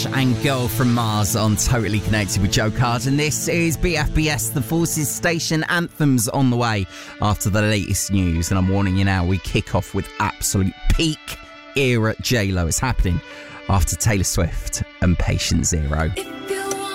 Rush and Girl from Mars on Totally Connected with Joe Carden. This is BFBS, the Forces Station. Anthems on the way after the latest news. And I'm warning you now, we kick off with absolute peak era J-Lo. It's happening after Taylor Swift and Patient Zero.